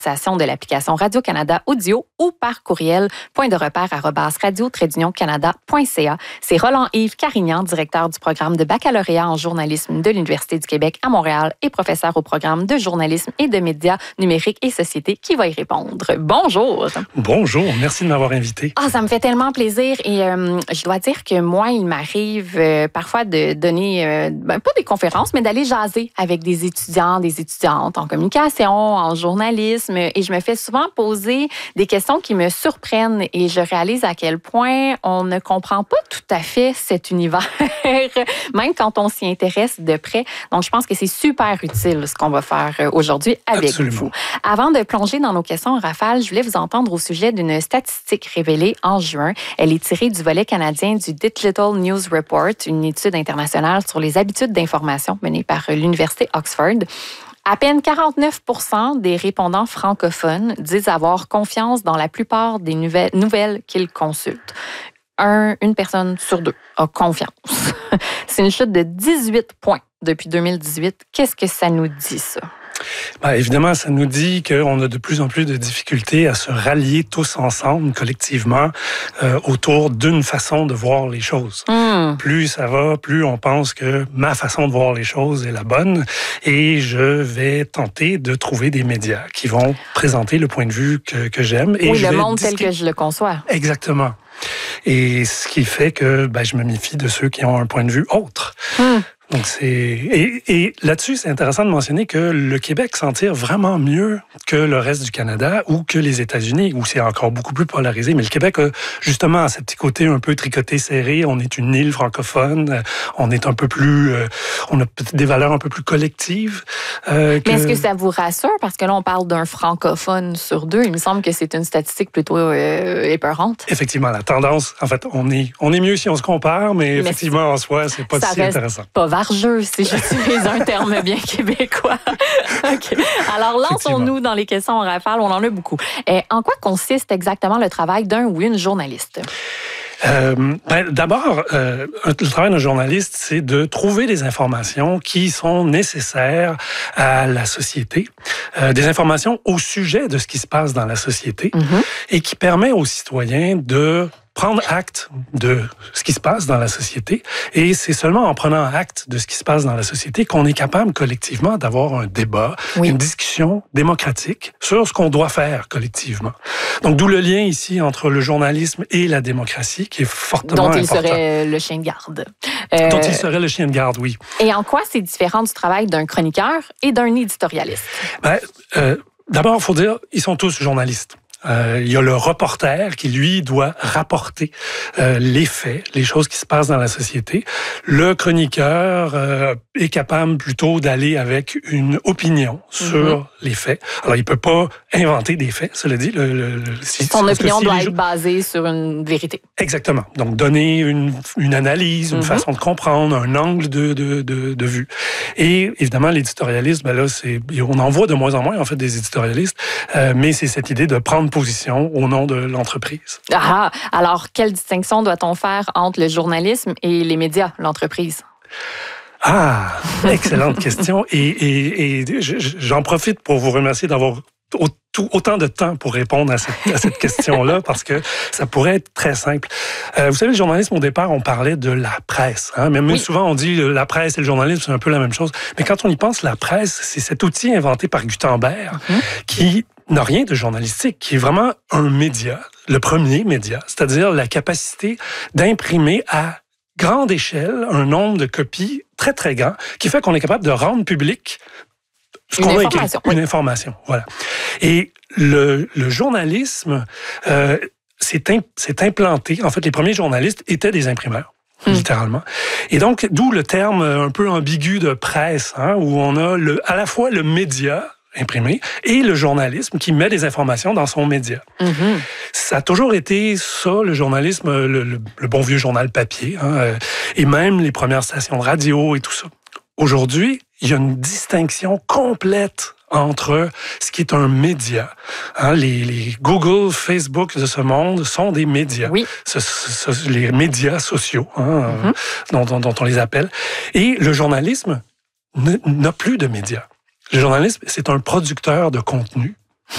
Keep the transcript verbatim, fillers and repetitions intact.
de l'application Radio-Canada Audio ou par courriel point de repère arobase radio-canada point c a. C'est Roland-Yves Carignan, directeur du programme de baccalauréat en journalisme de l'Université du Québec à Montréal et professeur au programme de journalisme et de médias numériques et société qui va y répondre. Bonjour. Bonjour, merci de m'avoir invité. Ah, ça me fait tellement plaisir et euh, je dois dire que moi, il m'arrive euh, parfois de donner, euh, ben, pas des conférences, mais d'aller jaser avec des étudiants, des étudiantes en communication, en journalisme. Et je me fais souvent poser des questions qui me surprennent et je réalise à quel point on ne comprend pas tout à fait cet univers, même quand on s'y intéresse de près. Donc, je pense que c'est super utile ce qu'on va faire aujourd'hui avec Absolument. vous. Avant de plonger dans nos questions en rafale, je voulais vous entendre au sujet d'une statistique révélée en juin. Elle est tirée du volet canadien du Digital News Report, une étude internationale sur les habitudes d'information menée par l'Université Oxford. À peine quarante-neuf pour cent des répondants francophones disent avoir confiance dans la plupart des nouvelles, nouvelles qu'ils consultent. Un, une personne sur deux a confiance. C'est une chute de dix-huit points depuis deux mille dix-huit. Qu'est-ce que ça nous dit, ça? Ben, évidemment, ça nous dit qu'on a de plus en plus de difficultés à se rallier tous ensemble, collectivement, euh, autour d'une façon de voir les choses. Mm. Plus ça va, plus on pense que ma façon de voir les choses est la bonne et je vais tenter de trouver des médias qui vont présenter le point de vue que, que j'aime. Et oui, je le vais monde discuter... tel que je le conçois. Exactement. Et ce qui fait que ben, je me méfie de ceux qui ont un point de vue autre. Mm. Donc c'est et, et là-dessus, c'est intéressant de mentionner que le Québec s'en tire vraiment mieux que le reste du Canada ou que les États-Unis, où c'est encore beaucoup plus polarisé. Mais le Québec a justement ce petit côté un peu tricoté serré. On est une île francophone. On est un peu plus, euh, on a peut-être des valeurs un peu plus collectives. Euh, que... Mais est-ce que ça vous rassure parce que là on parle d'un francophone sur deux. Il me semble que c'est une statistique plutôt euh, épeurante. Effectivement, la tendance, en fait, on est on est mieux si on se compare, mais, mais effectivement en soi, c'est pas si intéressant. Pas vargeux, si j'utilise un terme bien québécois. OK. Alors, lançons-nous dans les questions en rafale. On en a beaucoup. Et en quoi consiste exactement le travail d'un ou une journaliste? Euh, ben, d'abord, euh, le travail d'un journaliste, c'est de trouver des informations qui sont nécessaires à la société, euh, des informations au sujet de ce qui se passe dans la société mm-hmm. et qui permet aux citoyens de prendre acte de ce qui se passe dans la société. Et c'est seulement en prenant acte de ce qui se passe dans la société qu'on est capable collectivement d'avoir un débat, oui. une discussion démocratique sur ce qu'on doit faire collectivement. Donc, d'où le lien ici entre le journalisme et la démocratie qui est fortement important. Dont il serait le chien de garde. Euh... Dont il serait le chien de garde, oui. Et en quoi c'est différent du travail d'un chroniqueur et d'un éditorialiste? Ben, euh, d'abord, il faut dire, ils sont tous journalistes. Euh, il y a le reporter qui, lui, doit rapporter euh, les faits, les choses qui se passent dans la société. Le chroniqueur euh, est capable plutôt d'aller avec une opinion sur mm-hmm. les faits. Alors, il peut pas inventer des faits, cela dit. Le, le, le, si, Son opinion si doit les... être basée sur une vérité. Exactement. Donc, donner une, une analyse, une mm-hmm. façon de comprendre, un angle de, de, de, de vue. Et évidemment, l'éditorialisme, ben là, c'est, on en voit de moins en moins, en fait, des éditorialistes, euh, mais c'est cette idée de prendre position au nom de l'entreprise. Ah, alors, quelle distinction doit-on faire entre le journalisme et les médias, l'entreprise? Ah, excellente question. Et, et, et j'en profite pour vous remercier d'avoir autant de temps pour répondre à cette, à cette question-là, parce que ça pourrait être très simple. Euh, vous savez, le journalisme, au départ, on parlait de la presse. Hein? Même oui. souvent, on dit la presse et le journalisme, c'est un peu la même chose. Mais quand on y pense, la presse, c'est cet outil inventé par Gutenberg mm-hmm. qui n'a rien de journalistique, qui est vraiment un média, le premier média, c'est-à-dire la capacité d'imprimer à grande échelle un nombre de copies très, très grand, qui fait qu'on est capable de rendre public ce une qu'on a information, écrit, oui. une information. Voilà. Et le, le journalisme, euh, c'est, imp, c'est implanté. En fait, les premiers journalistes étaient des imprimeurs. Hum. Littéralement. Et donc, d'où le terme un peu ambigu de presse, hein, où on a le, à la fois le média imprimé et le journalisme qui met des informations dans son média. Mm-hmm. Ça a toujours été ça, le journalisme, le, le, le bon vieux journal papier, hein, et même les premières stations de radio et tout ça. Aujourd'hui, il y a une distinction complète entre ce qui est un média. Hein, les, les Google, Facebook de ce monde sont des médias. Oui. Ce, ce, ce, les médias sociaux, hein, mm-hmm. dont, dont, dont on les appelle. Et le journalisme n'a plus de médias. Le journalisme, c'est un producteur de contenu